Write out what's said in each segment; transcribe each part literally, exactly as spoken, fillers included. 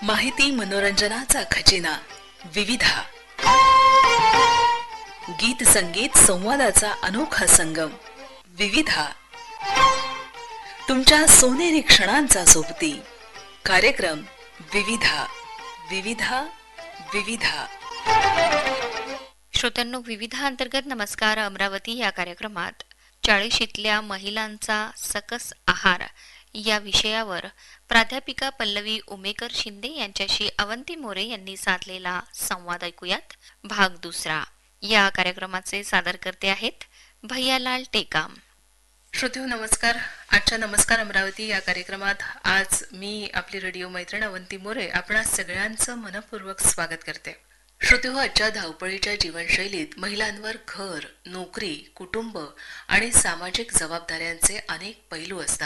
माहिती मनोरंजनाचा खजिना विविधा, गीत संगीत संवादाचा अनोखा संगम विविधा, तुमच्या सोनेरी क्षणांचा सोबती कार्यक्रम विविधा विविधा विविधा. श्रोत्यांनो, विविधा अंतर्गत नमस्कार. अमरावती या कार्यक्रमात चाळीशीतल्या महिलांचा सकस आहार या विषयावर प्राध्यापिका पल्लवी उमेकर शिंदे यांच्याशी अवंती मोरे यांनी साधलेला संवाद ऐकूयात. भाग दुसरा. या कार्यक्रमाचे सादर करते आहेत भैयालाल टेकाम. श्रोत्यो नमस्कार. आजच्या नमस्कार अमरावती या कार्यक्रमात आज मी आपली रेडिओ मैत्रीण अवंती मोरे आपणा सगळ्यांचं मनपूर्वक स्वागत करते. श्रोत्यो, आजच्या धावपळीच्या जीवनशैलीत महिलांवर घर, नोकरी, कुटुंब आणि सामाजिक जबाबदाऱ्यांचे अनेक पैलू असतात.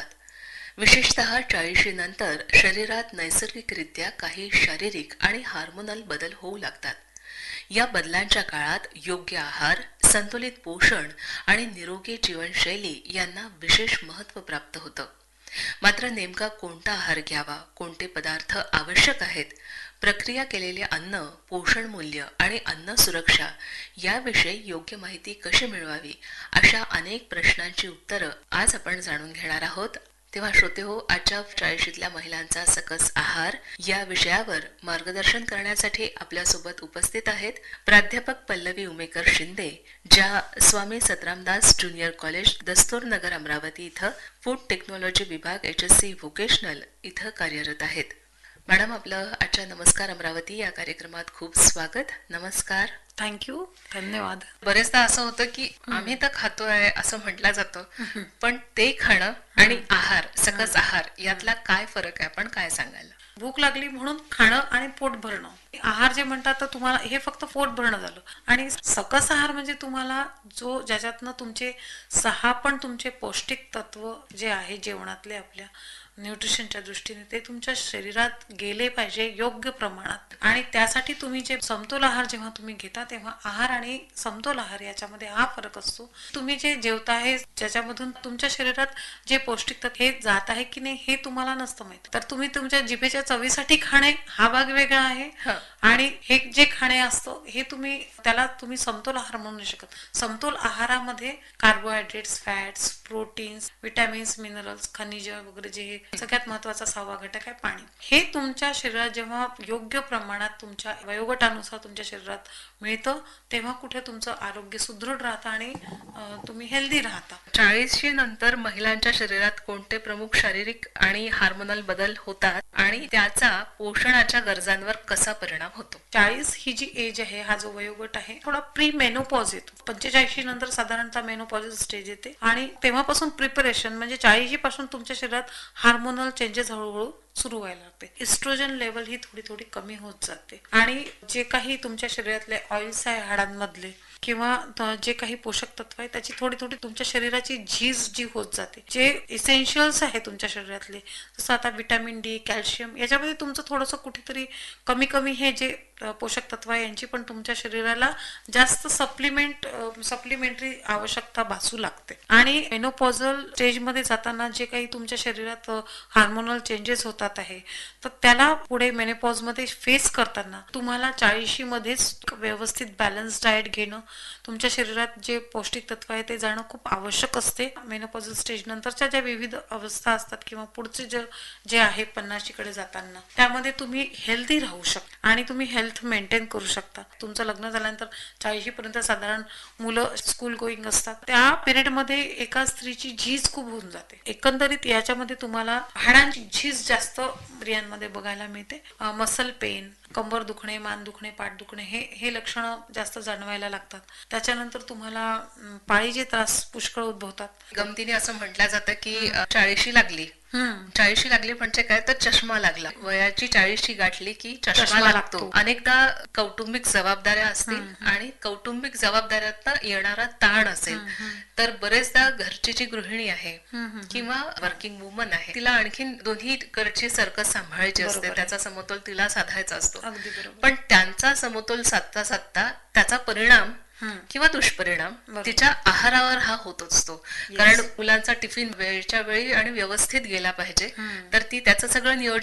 विशेषतः चाळीशी नंतर शरीरात नैसर्गिकरित्या काही शारीरिक आणि हार्मोनल बदल होऊ लागतात. या बदलांच्या काळात योग्य आहार, संतुलित पोषण आणि निरोगी जीवनशैली यांना विशेष महत्त्व प्राप्त होतं. मात्र नेमका कोणता आहार घ्यावा, कोणते पदार्थ आवश्यक आहेत, प्रक्रिया केलेले अन्न, पोषण मूल्य आणि अन्न सुरक्षा याविषयी योग्य माहिती कशी मिळवावी, अशा अनेक प्रश्नांची उत्तरं आज आपण जाणून घेणार आहोत. तेव्हा श्रोते हो, आजच्या चाळीशीतल्या महिलांचा सकस आहार या विषयावर मार्गदर्शन करण्यासाठी आपल्यासोबत उपस्थित आहेत प्राध्यापक पल्लवी उमेकर शिंदे, ज्या स्वामी सतरामदास ज्युनियर कॉलेज दस्तूर नगर अमरावती इथं फूड टेक्नॉलॉजी विभाग एच एस सी व्होकेशनल इथं कार्यरत आहेत. मॅडम, आपलं आजच्या नमस्कार अमरावती या कार्यक्रमात खूप स्वागत. नमस्कार. थँक्यू, धन्यवाद. बरेचदा असं होतं की आम्ही तर खातोय असं म्हटलं जातं, पण ते खाणं आणि आहार, सकस आहार यातला काय फरक आहे, आपण काय सांगायला? भूक लागली म्हणून खाणं आणि पोट भरणं, आहार जे म्हणतात तर तुम्हाला हे फक्त पोट भरणं झालं. आणि सकस आहार म्हणजे तुम्हाला जो ज्याच्यातनं तुमचे सहा पण तुमचे पौष्टिक तत्व जे आहे जेवणातले आपल्या न्यूट्रिशनच्या दृष्टीने ते तुमच्या शरीरात गेले पाहिजे योग्य प्रमाणात. आणि त्यासाठी तुम्ही जे समतोल आहार जेव्हा तुम्ही घेता तेव्हा आहार आणि समतोल आहार याच्यामध्ये हा फरक असतो. तुम्ही जे जेवता आहे ज्याच्यामधून तुमच्या शरीरात जे पौष्टिक तत्व हे जात आहे की नाही हे तुम्हाला नसतं माहिती. तर तुम्ही तुमच्या जिभेच्या चवीसाठी खाणे हा भाग वेगळा आहे आणि हे जे खाणे असतं हे तुम्ही त्याला तुम्ही समतोल आहार म्हणू नाही शकत. समतोल आहारामध्ये carbohydrates, fats, proteins, vitamins, minerals, खनिज वगैरे जे सगळ्यात महत्वाचा सहावा घटक आहे पाणी. हे तुमच्या शरीरात जेव्हा योग्य प्रमाणात तुमच्या वयोगटानुसार तुमच्या शरीरात मिळतं तेव्हा कुठे तुमचं आरोग्य सुदृढ राहतं आणि तुम्ही हेल्दी राहता. चाळीशी नंतर महिलांच्या शरीरात कोणते प्रमुख शारीरिक आणि हार्मोनल बदल होतात आणि त्याचा पोषणाच्या गरजांवर कसा परिणाम होतो? चाळीस ही जी एज आहे, हा जो वयोगट आहे, थोडा प्री मेनोपॉज येतो. पंचेचाळीशी नंतर साधारणतः मेनोपॉज स्टेज येते आणि तेव्हापासून प्रिपरेशन म्हणजे चाळीशी पासून तुमच्या शरीरात हार्मोनल चेंजेस हळूहळू सुरू व्हायला लागते. इस्ट्रोजन लेवल ही थोडी थोडी कमी होत जाते आणि जे काही तुमच्या शरीरातले ऑइल्स आहे हाडांमधले किंवा जे काही पोषक तत्व आहे त्याची थोडी थोडी तुमच्या शरीराची झीज जी होत जाते. जे इसेन्शियल्स आहे तुमच्या शरीरातले जसं आता विटॅमिन डी, कॅल्शियम याच्यामध्ये तुमचं थोडंसं कुठेतरी कमी कमी हे जे पोषक तत्व आहे यांची पण तुमच्या शरीराला जास्त सप्लिमेंट सप्लिमेंटरी आवश्यकता भासू लागते. आणि मेनोपॉझल स्टेजमध्ये जाताना जे काही तुमच्या शरीरात हार्मोनल चेंजेस होतात आहे तर त्याला पुढे मेनोपॉज मध्ये फेस करताना तुम्हाला चाळीशी मध्येच व्यवस्थित बॅलन्स डाएट घेणं, तुमच्या शरीरात जे पौष्टिक तत्व आहे ते जाणं खूप आवश्यक असते. मेनोपॉझल स्टेज नंतरच्या ज्या विविध अवस्था असतात किंवा पुढचे जे जे आहे पन्नाशीकडे जाताना त्यामध्ये तुम्ही हेल्दी राहू शकता आणि तुम्ही हेल्थ मेंटेन करू शकता. तुमचं लग्न झाल्यानंतर चाळीशी पर्यंत साधारण मुलं स्कूल गोईंग असतात. त्या पिरियड मध्ये एका स्त्रीची झीज खूप होऊन जाते. एकंदरीत याच्यामध्ये तुम्हाला हाडांची झीज जास्त स्त्रियांमध्ये बघायला मिळते. मसल पेन, कंबर दुखणे, मान दुखणे, पाठ दुखणे हे हे लक्षणं जास्त जाणवायला लागतात. त्याच्यानंतर तुम्हाला पाळीचे त्रास पुष्कळ उद्भवतात. गमतीने असं म्हटलं जातं की चाळीशी लागली चाळीशी लागली म्हणजे काय तर चष्मा लागला. वयाची चाळीशी गाठली की चष्मा लागतो. अनेकदा कौटुंबिक जबाबदाऱ्या असतील आणि कौटुंबिक जबाबदाऱ्यात येणारा ताण असेल तर बरेचदा घरची जी गृहिणी आहे किंवा वर्किंग वुमन आहे तिला आणखीन दोन्ही कडची सर्कस सांभाळायची असते, त्याचा समतोल तिला साधायचा असतो. पण त्यांचा समतोल साधता साधता त्याचा परिणाम किंवा दुष्परिणाम तिच्या आहारावर हा होत असतो. कारण मुलांचा टिफिन वेळच्या वेळी आणि व्यवस्थित गेला पाहिजे तर ती त्याचं सगळं नियोजन